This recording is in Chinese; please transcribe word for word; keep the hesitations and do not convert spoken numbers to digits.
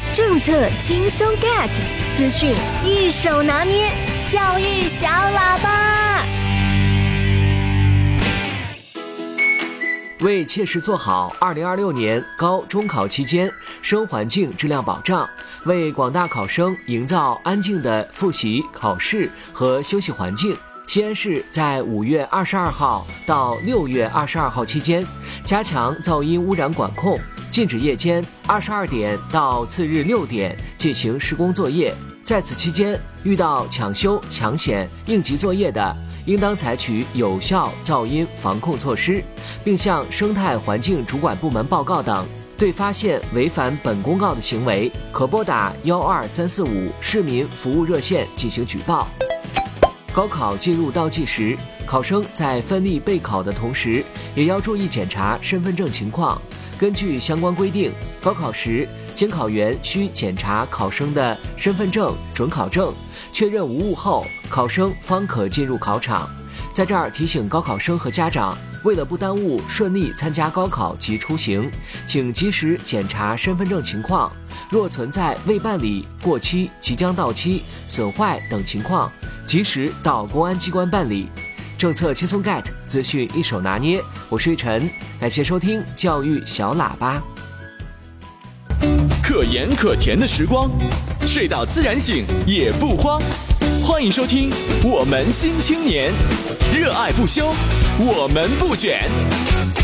政策轻松 get， 资讯一手拿捏，教育小喇叭。 为切实做好二零二六年高中考期间生环境质量保障，为广大考生营造安静的复习、考试和休息环境，西安市在五月二十二号到六月二十二号期间，加强噪音污染管控，禁止夜间二十二点到次日六点进行施工作业。在此期间，遇到抢修、抢险、应急作业的，应当采取有效噪音防控措施，并向生态环境主管部门报告等。对发现违反本公告的行为，可拨打幺二三四五市民服务热线进行举报。高考进入倒计时，考生在奋力备考的同时，也要注意检查身份证情况。根据相关规定，高考时监考员需检查考生的身份证、准考证，确认无误后，考生方可进入考场。在这儿提醒高考生和家长，为了不耽误顺利参加高考及出行，请及时检查身份证情况。若存在未办理、过期、即将到期、损坏等情况，及时到公安机关办理。政策轻松 get， 资讯一手拿捏。我是玉晨，感谢收听教育小喇叭。 可盐可甜的时光，睡到自然醒也不慌。欢迎收听我们新青年，热爱不休，我们不卷。